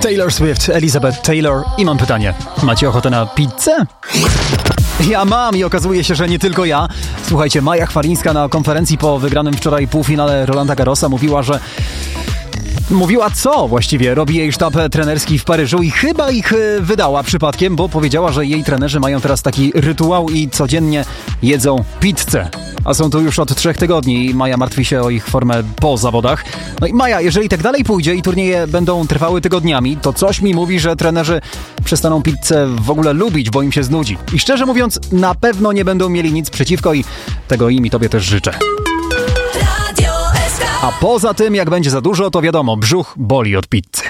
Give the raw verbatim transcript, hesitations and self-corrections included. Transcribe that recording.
Taylor Swift, Elizabeth Taylor i mam pytanie. Macie ochotę na pizzę? Ja mam i okazuje się, że nie tylko ja. Słuchajcie, Maja Chwalińska na konferencji po wygranym wczoraj półfinale Rolanda Garrosa mówiła, że... Mówiła co właściwie robi jej sztab trenerski w Paryżu i chyba ich wydała przypadkiem, bo powiedziała, że jej trenerzy mają teraz taki rytuał i codziennie jedzą pizzę. A są tu już od trzech tygodni i Maja martwi się o ich formę po zawodach. No i Maja, jeżeli tak dalej pójdzie i turnieje będą trwały tygodniami, to coś mi mówi, że trenerzy przestaną pizzę w ogóle lubić, bo im się znudzi. I szczerze mówiąc, na pewno nie będą mieli nic przeciwko i tego im i tobie też życzę. A poza tym, jak będzie za dużo, to wiadomo, brzuch boli od pizzy.